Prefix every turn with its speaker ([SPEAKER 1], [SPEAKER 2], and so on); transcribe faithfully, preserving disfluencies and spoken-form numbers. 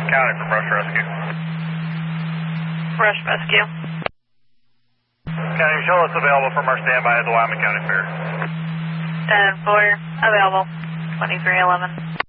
[SPEAKER 1] County from Rush Rescue.
[SPEAKER 2] Rush Rescue.
[SPEAKER 1] County Charlotte's available from our standby at the Wyoming County Fair.
[SPEAKER 2] ten four, available, twenty-three eleven.